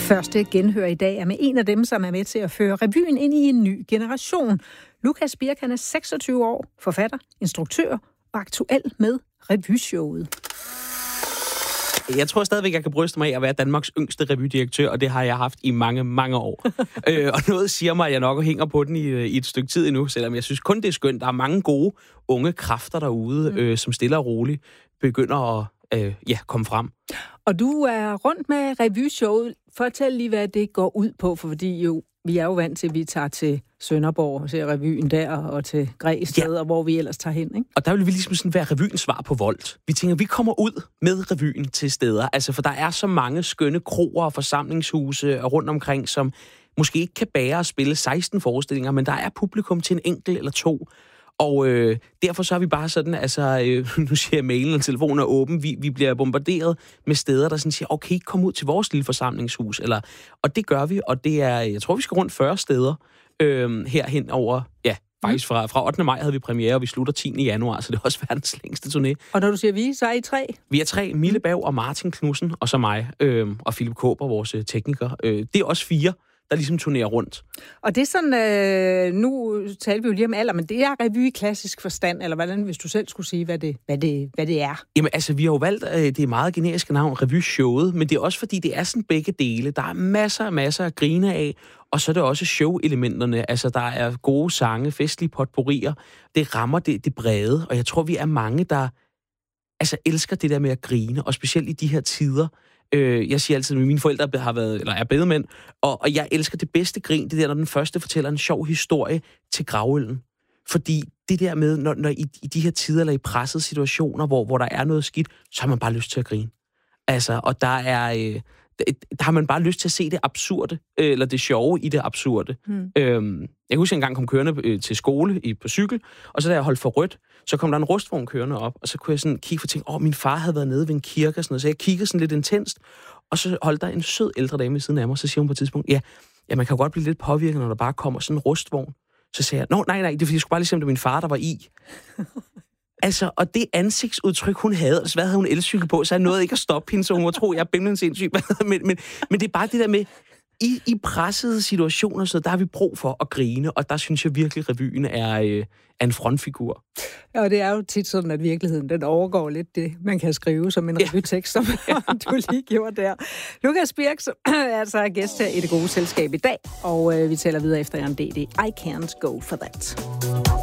Første genhør i dag er med en af dem, som er med til at føre revyen ind i en ny generation. Lukas Birk, han er 26 år, forfatter, instruktør og aktuel med revyshowet. Jeg tror stadigvæk, jeg kan bryste mig af at være Danmarks yngste revydirektør, og det har jeg haft i mange, mange år. Og noget siger mig, at jeg nok hænger på den i et stykke tid endnu, selvom jeg synes kun, det er skønt. Der er mange gode unge kræfter derude, som stille og roligt begynder at komme frem. Og du er rundt med revyshowet. Fortæl lige, hvad det går ud på, fordi vi er jo vant til, at vi tager til Sønderborg og ser revyen der, og til Græsted, og hvor vi ellers tager hen, ikke? Og der vil vi ligesom sådan være revyens svar på Volt. Vi tænker, vi kommer ud med revyen til steder. Altså, for der er så mange skønne kroer og forsamlingshuse rundt omkring, som måske ikke kan bære at spille 16 forestillinger, men der er publikum til en enkelt eller to. Og derfor så er vi bare sådan, altså, nu siger jeg, mailen og telefonen er åben, vi bliver bombarderet med steder, der sådan siger, okay, kom ud til vores lille forsamlingshus, og det gør vi, og det er, jeg tror, vi skal rundt 40 steder herhen over, faktisk fra 8. maj havde vi premiere, og vi slutter 10. januar, så det er også verdens længste turné. Og når du siger vi, så er I 3? Vi er 3, Mille Berg og Martin Knudsen, og så mig, og Philip Kåber, vores tekniker. Det er også 4, der ligesom turnerer rundt. Og det er sådan, nu taler vi jo lige om alder, men det er revy i klassisk forstand, eller hvordan, hvis du selv skulle sige, hvad det er? Jamen altså, vi har jo valgt det meget generiske navn, revyshowet, men det er også fordi, det er sådan begge dele. Der er masser at grine af, og så er det også show-elementerne. Altså, der er gode sange, festlige potpourrier. Det rammer det brede, og jeg tror, vi er mange, der altså elsker det der med at grine, og specielt i de her tider. Jeg siger altid, at mine forældre har været, eller er bedemænd, og jeg elsker det bedste grin, det der, når den første fortæller en sjov historie til gravølden. Fordi det der med, når i de her tider, eller i pressede situationer, hvor der er noget skidt, så har man bare lyst til at grine. Altså, og der har man bare lyst til at se det absurde, eller det sjove i det absurde. Jeg husker, en gang kom kørende til skole på cykel, og så da jeg holdt for rødt, så kom der en rustvogn kørende op, og så kunne jeg sådan kigge for tænke, min far havde været nede ved en kirke og sådan noget, så jeg kiggede sådan lidt intenst, og så holdt der en sød ældre dame ved siden af mig, så siger hun på et tidspunkt, ja, man kan godt blive lidt påvirket, når der bare kommer sådan en rustvogn. Så sagde jeg, nej, det er fordi, jeg skulle bare lige se, om det var min far, der var i. Altså, og det ansigtsudtryk, hun havde, og så havde hun elcykel på, så jeg nåede ikke at stoppe hende, så hun må tro, jeg er bimlende sindssyg. Men det er bare det der med, i pressede situationer, så der har vi brug for at grine, og der synes jeg virkelig, revyen er en frontfigur. Ja, og det er jo tit sådan, at virkeligheden, den overgår lidt det, man kan skrive som en revytekst, som du lige gjorde der. Lukas Birk er altså gæst her i Det Gode Selskab i dag, og vi taler videre efter Jan D.D. I can't go for that.